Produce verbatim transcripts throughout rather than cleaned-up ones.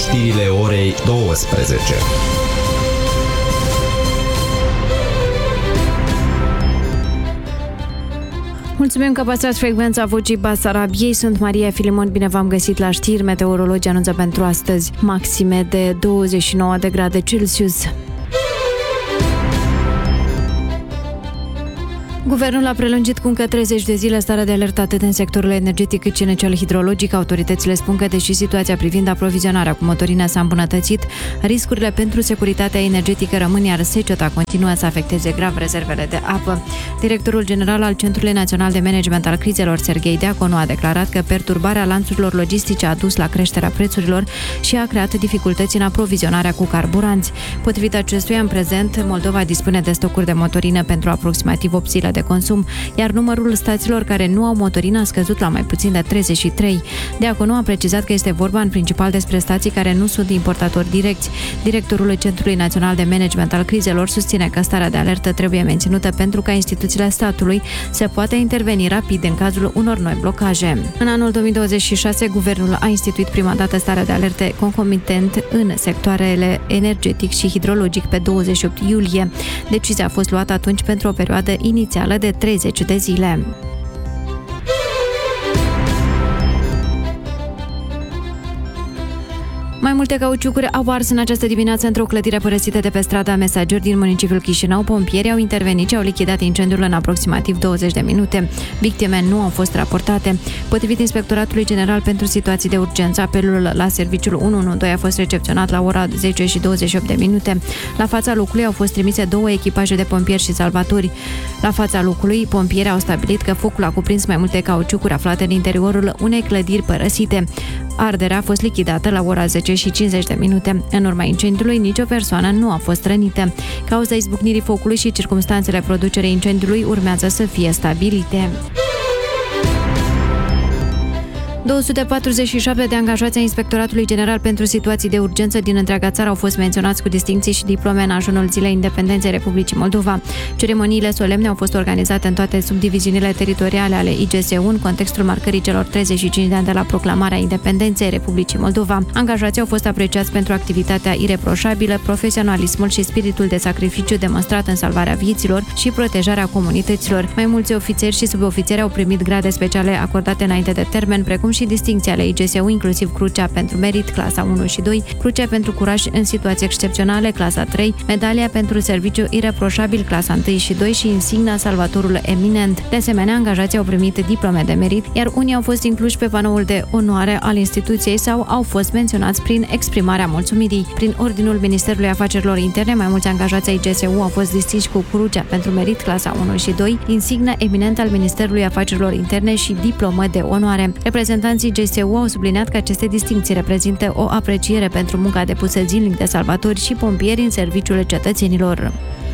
Știrile orei douăsprezece. Mulțumim că păstrați frecvența Vocii Basarabiei. Sunt Maria Filimon, bine v-am găsit la știri. Meteorologii anunță pentru astăzi maxime de douăzeci și nouă de grade Celsius. Guvernul a prelungit cu încă treizeci de zile starea de alertă atât în sectorul energetic cât și în cel hidrologic. Autoritățile spun că, deși situația privind aprovizionarea cu motorină s-a îmbunătățit, riscurile pentru securitatea energetică rămân, iar seceta continuă să afecteze grav rezervele de apă. Directorul general al Centrului Național de Management al Crizelor, Serghei Deaconu, a declarat că perturbarea lanțurilor logistice a dus la creșterea prețurilor și a creat dificultăți în aprovizionarea cu carburanți. Potrivit acestuia, în prezent, Moldova dispune de stocuri de motorină pentru aproximativ opt zile de consum, iar numărul stațiilor care nu au motorină a scăzut la mai puțin de treizeci și trei. Deaconu a precizat că este vorba în principal despre stații care nu sunt importatori direcți. Directorul Centrului Național de Management al Crizelor susține că starea de alertă trebuie menținută pentru ca instituțiile statului să poată interveni rapid în cazul unor noi blocaje. În anul două mii douăzeci și șase, guvernul a instituit prima dată starea de alertă concomitent în sectoarele energetic și hidrologic pe douăzeci și opt iulie. Decizia a fost luată atunci pentru o perioadă inițială de treizeci de zile. Mai multe cauciucuri au ars în această dimineață într-o clădire părăsită de pe strada Mesageri din municipiul Chișinău. Pompierii au intervenit și au lichidat incendiul în aproximativ douăzeci de minute. Victime nu au fost raportate. Potrivit Inspectoratului General pentru Situații de Urgență, apelul la serviciul unu unu doi a fost recepționat la ora zece și douăzeci și opt de minute. La fața locului au fost trimise două echipaje de pompieri și salvatori. La fața locului, pompierii au stabilit că focul a cuprins mai multe cauciucuri aflate în interiorul unei clădiri părăsite. Arderea a fost lichidată la ora zece și cincizeci de minute. În urma incendiului, nicio persoană nu a fost rănită. Cauza izbucnirii focului și circumstanțele producerii incendiului urmează să fie stabilite. două sute patruzeci și șapte de angajați ai Inspectoratului General pentru Situații de Urgență din întreaga țară au fost menționați cu distincții și diplome în ajunul Zilei Independenței Republicii Moldova. Ceremoniile solemne au fost organizate în toate subdiviziunile teritoriale ale I G S U în contextul marcării celor treizeci și cinci de ani de la proclamarea Independenței Republicii Moldova. Angajații au fost apreciați pentru activitatea ireproșabilă, profesionalismul și spiritul de sacrificiu demonstrat în salvarea vieților și protejarea comunităților. Mai mulți ofițeri și subofițeri au primit grade speciale acordate înainte de termen, precum și distincții ale I G S U, inclusiv Crucea pentru Merit, clasa unu și doi, Crucea pentru Curaj în situații excepționale, clasa trei, Medalia pentru Serviciu Ireproșabil, clasa unu și doi și insigna Salvatorul Eminent. De asemenea, angajații au primit diplome de merit, iar unii au fost incluși pe panoul de onoare al instituției sau au fost menționați prin exprimarea mulțumirii. Prin ordinul Ministerului Afacerilor Interne, mai mulți angajați ai I G S U au fost distinși cu Crucea pentru Merit, clasa unu și doi, insigna Eminent al Ministerului Afacerilor Interne și diplomă de onoare. Reprezentanții I G S U au subliniat că aceste distincții reprezintă o apreciere pentru munca depusă zilnic de salvatori și pompieri în serviciul cetățenilor.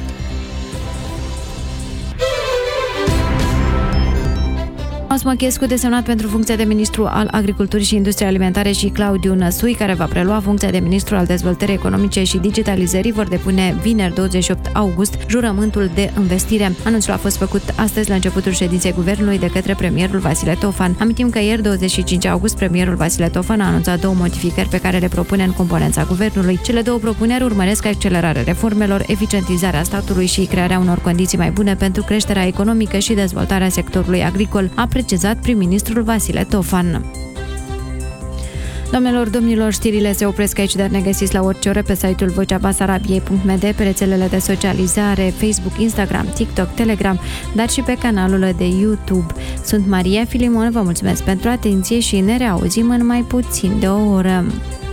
Măchescu, desemnat pentru funcția de ministru al Agriculturii și Industriei Alimentare, și Claudiu Năsui, care va prelua funcția de ministru al Dezvoltării Economice și Digitalizării, vor depune vineri douăzeci și opt august jurământul de învestire. Anunțul a fost făcut astăzi la începutul ședinței Guvernului de către premierul Vasile Tofan. Amintim că ieri, douăzeci și cinci august, premierul Vasile Tofan a anunțat două modificări pe care le propune în componența Guvernului. Cele două propuneri urmăresc accelerarea reformelor, eficientizarea statului și crearea unor condiții mai bune pentru creșterea economică și dezvoltarea sectorului agricol, a precizat prim-ministrul Vasile Tofan. Doamnelor, domnilor, știrile se opresc aici, dar ne găsiți la orice oră pe site-ul vocea basarabiei punct m d, pe rețelele de socializare, Facebook, Instagram, TikTok, Telegram, dar și pe canalul de YouTube. Sunt Maria Filimon, vă mulțumesc pentru atenție și ne reauzim în mai puțin de o oră.